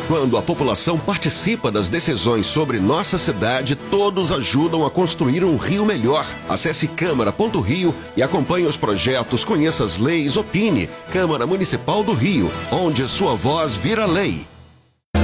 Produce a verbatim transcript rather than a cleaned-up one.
Quando a população participa das decisões sobre nossa cidade, todos ajudam a construir um Rio melhor. Acesse câmara ponto rio e acompanhe os projetos, conheça as leis, opine. Câmara Municipal do Rio, onde sua voz vira lei.